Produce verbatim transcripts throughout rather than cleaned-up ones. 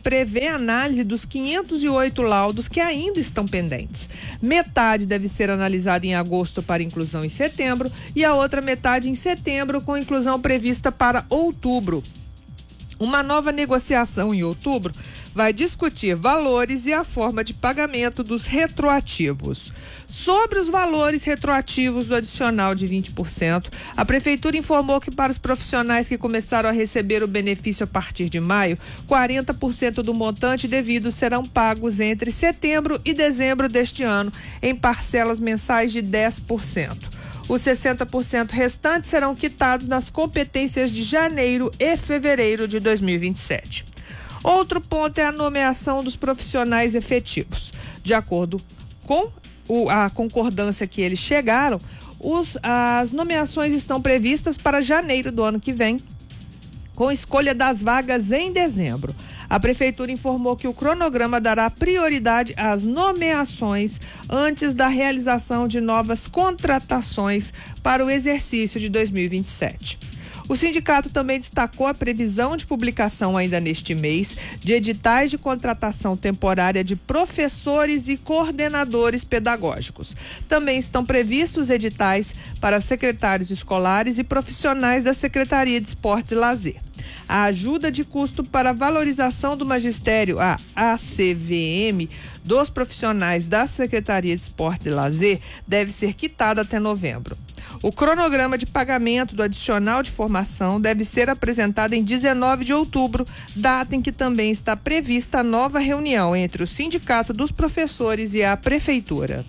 prevê análise dos quinhentos e oito laudos que ainda estão pendentes. Metade deve ser analisada em agosto para inclusão em setembro e a outra metade em setembro, com inclusão prevista para outubro. Uma nova negociação em outubro vai discutir valores e a forma de pagamento dos retroativos. Sobre os valores retroativos do adicional de vinte por cento, a Prefeitura informou que para os profissionais que começaram a receber o benefício a partir de maio, quarenta por cento do montante devido serão pagos entre setembro e dezembro deste ano, em parcelas mensais de dez por cento. Os sessenta por cento restantes serão quitados nas competências de janeiro e fevereiro de dois mil e vinte e sete. Outro ponto é a nomeação dos profissionais efetivos. De acordo com o, a concordância que eles chegaram, os, as nomeações estão previstas para janeiro do ano que vem, com escolha das vagas em dezembro. A Prefeitura informou que o cronograma dará prioridade às nomeações antes da realização de novas contratações para o exercício de dois mil e vinte e sete. O sindicato também destacou a previsão de publicação ainda neste mês de editais de contratação temporária de professores e coordenadores pedagógicos. Também estão previstos editais para secretários escolares e profissionais da Secretaria de Esportes e Lazer. A ajuda de custo para a valorização do magistério, a A C V M, dos profissionais da Secretaria de Esportes e Lazer deve ser quitada até novembro. O cronograma de pagamento do adicional de formação deve ser apresentado em dezenove de outubro, data em que também está prevista a nova reunião entre o Sindicato dos Professores e a Prefeitura.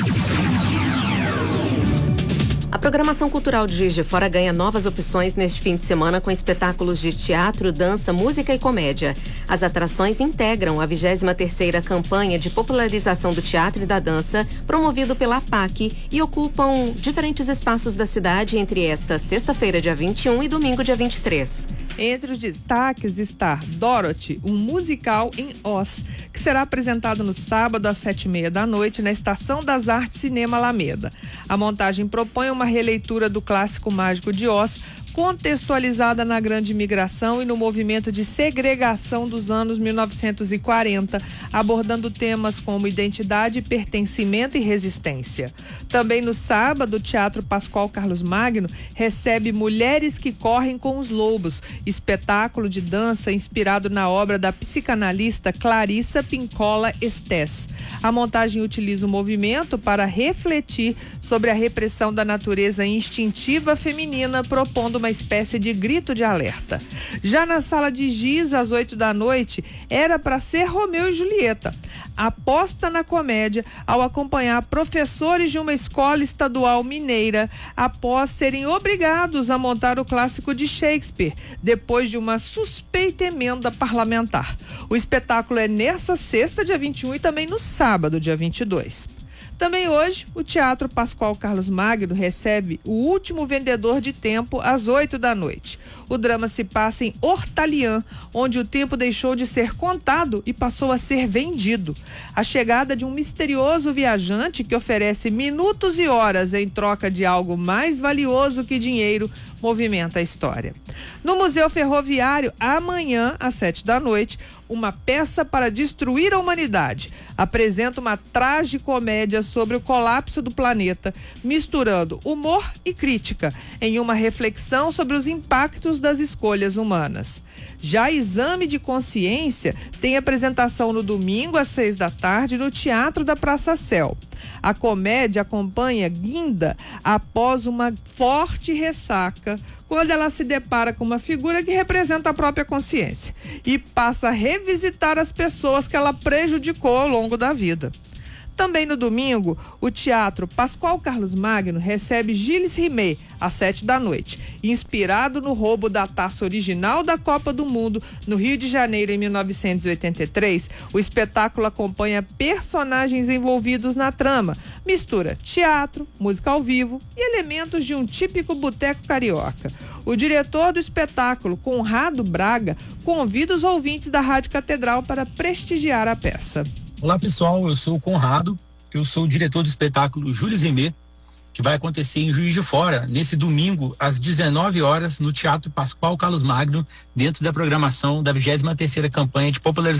A programação cultural de Juiz de Fora ganha novas opções neste fim de semana com espetáculos de teatro, dança, música e comédia. As atrações integram a vigésima terceira campanha de popularização do teatro e da dança, promovido pela A P A C, e ocupam diferentes espaços da cidade entre esta sexta-feira, dia vinte e um, e domingo, dia vinte e três. Entre os destaques está Dorothy, um musical em Oz, que será apresentado no sábado às sete e meia da noite na Estação das Artes Cinema Alameda. A montagem propõe uma releitura do clássico mágico de Oz, contextualizada na Grande Migração e no movimento de segregação dos anos mil novecentos e quarenta, abordando temas como identidade, pertencimento e resistência. Também no sábado, o Teatro Pascoal Carlos Magno recebe Mulheres que Correm com os Lobos, espetáculo de dança inspirado na obra da psicanalista Clarissa Pinkola Estés. A montagem utiliza o movimento para refletir sobre a repressão da natureza instintiva feminina, propondo uma espécie de grito de alerta. Já na Sala de Giz, às oito da noite, era para ser Romeu e Julieta. Aposta na comédia ao acompanhar professores de uma escola estadual mineira após serem obrigados a montar o clássico de Shakespeare, depois de uma suspeita emenda parlamentar. O espetáculo é nessa sexta, dia vinte e um, e também no sábado, dia vinte e dois. Também hoje, o Teatro Pascoal Carlos Magno recebe O Último Vendedor de Tempo às oito da noite. O drama se passa em Hortaliã, onde o tempo deixou de ser contado e passou a ser vendido. A chegada de um misterioso viajante que oferece minutos e horas em troca de algo mais valioso que dinheiro movimenta a história. No Museu Ferroviário, amanhã, às sete da noite, Uma Peça para Destruir a Humanidade apresenta uma tragicomédia sobre o colapso do planeta, misturando humor e crítica, em uma reflexão sobre os impactos das escolhas humanas. Já Exame de Consciência tem apresentação no domingo, às seis da tarde, no Teatro da Praça Céu. A comédia acompanha Guinda após uma forte ressaca, quando ela se depara com uma figura que representa a própria consciência e passa a revisitar as pessoas que ela prejudicou ao longo da vida. Também no domingo, o Teatro Pascoal Carlos Magno recebe Gilles Rimet, às sete da noite. Inspirado no roubo da taça original da Copa do Mundo, no Rio de Janeiro, em mil novecentos e oitenta e três, o espetáculo acompanha personagens envolvidos na trama. Mistura teatro, música ao vivo e elementos de um típico boteco carioca. O diretor do espetáculo, Conrado Braga, convida os ouvintes da Rádio Catedral para prestigiar a peça. Olá pessoal, eu sou o Conrado, eu sou o diretor do espetáculo Jules Rimet, que vai acontecer em Juiz de Fora, nesse domingo, às dezenove horas, no Teatro Pascoal Carlos Magno, dentro da programação da vigésima terceira campanha de popularização